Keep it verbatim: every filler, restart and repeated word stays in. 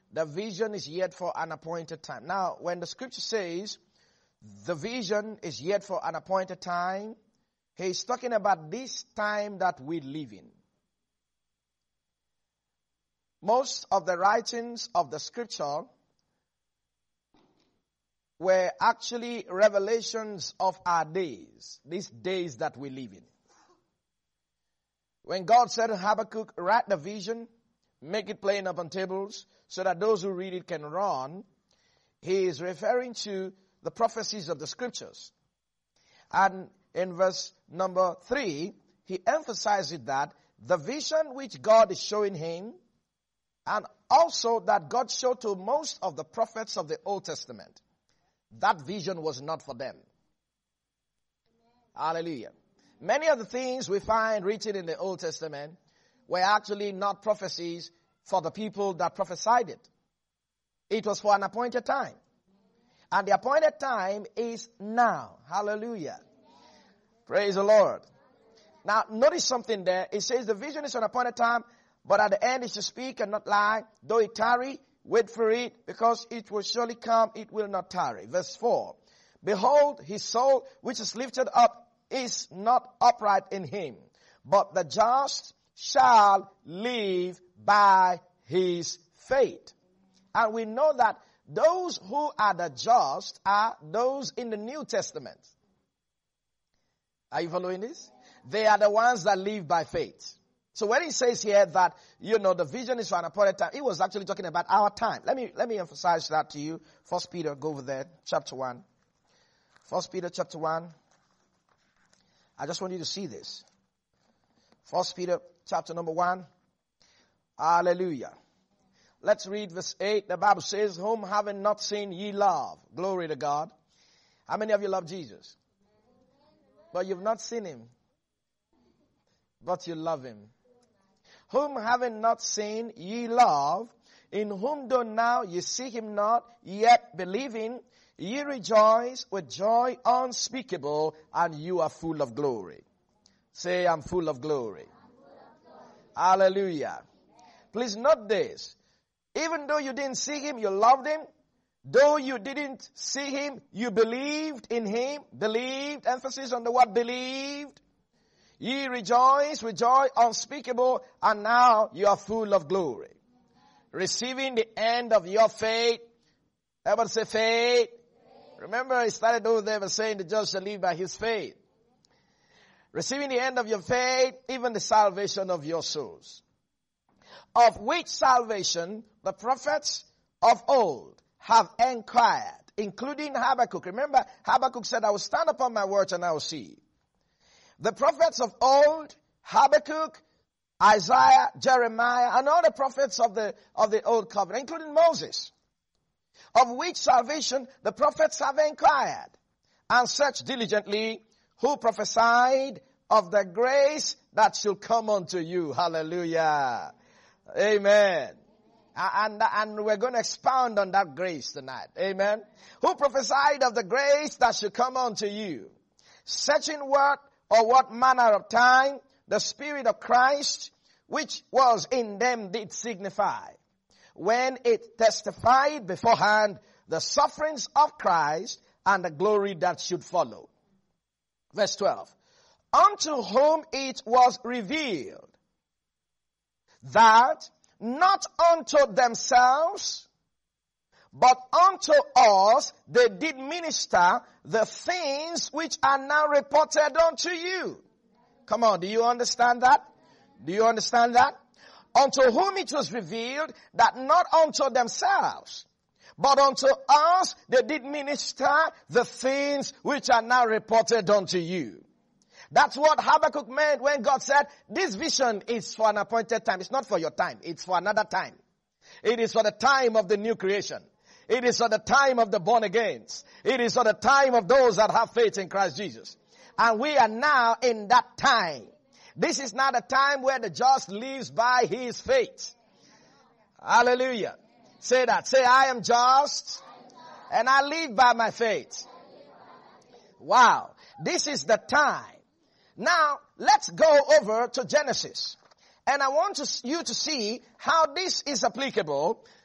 the vision is yet for an appointed time. Now, when the scripture says the vision is yet for an appointed time, he's talking about this time that we live in. Most of the writings of the scripture were actually revelations of our days, these days that we live in. When God said to Habakkuk, write the vision, make it plain upon tables, so that those who read it can run, he is referring to the prophecies of the scriptures. And in verse number three, he emphasizes that the vision which God is showing him, and also that God showed to most of the prophets of the Old Testament, that vision was not for them. Hallelujah. Many of the things we find written in the Old Testament were actually not prophecies for the people that prophesied it. It was for an appointed time. And the appointed time is now. Hallelujah. Praise the Lord. Now, notice something there. It says the vision is for an appointed time, but at the end it shall speak and not lie. Though it tarry, wait for it, because it will surely come, it will not tarry. Verse four. Behold, his soul, which is lifted up, is not upright in him, but the just shall live by his faith. And we know that those who are the just are those in the New Testament. Are you following this? They are the ones that live by faith. So when he says here that, you know, the vision is for an appointed time, he was actually talking about our time. Let me, let me emphasize that to you. First Peter, go over there, chapter one. First Peter chapter one. I just want you to see this. First Peter chapter number one. Hallelujah. Let's read verse eight. The Bible says, whom having not seen ye love. Glory to God. How many of you love Jesus? But you've not seen him. But you love him. Whom having not seen ye love, in whom though now ye see him not, yet believing, ye rejoice with joy unspeakable, and you are full of glory. Say, I'm full of glory. Full of glory. Hallelujah. Please note this. Even though you didn't see him, you loved him. Though you didn't see him, you believed in him. Believed, emphasis on the word believed. Ye rejoice with joy unspeakable, and now you are full of glory. Receiving the end of your faith. Everybody say faith. Remember, I started over there by saying the just shall live by his faith. Receiving the end of your faith, even the salvation of your souls. Of which salvation the prophets of old have inquired, including Habakkuk. Remember, Habakkuk said, I will stand upon my words and I will see. The prophets of old, Habakkuk, Isaiah, Jeremiah, and all the prophets of the, of the old covenant, including Moses. Of which salvation the prophets have inquired, and searched diligently, who prophesied of the grace that shall come unto you. Hallelujah. Amen. And, and we're going to expound on that grace tonight. Amen. Who prophesied of the grace that shall come unto you. Searching what or what manner of time the Spirit of Christ, which was in them, did signify, when it testified beforehand the sufferings of Christ and the glory that should follow. Verse twelve. Unto whom it was revealed that not unto themselves, but unto us they did minister the things which are now reported unto you. Come on, do you understand that? Do you understand that? Unto whom it was revealed that not unto themselves, but unto us they did minister the things which are now reported unto you. That's what Habakkuk meant when God said, this vision is for an appointed time. It's not for your time. It's for another time. It is for the time of the new creation. It is for the time of the born agains. It is for the time of those that have faith in Christ Jesus. And we are now in that time. This is not a time where the just lives by his faith. Hallelujah. Say that. Say, I am just and I live by my faith. Wow. This is the time. Now, let's go over to Genesis. And I want to, you to see how this is applicable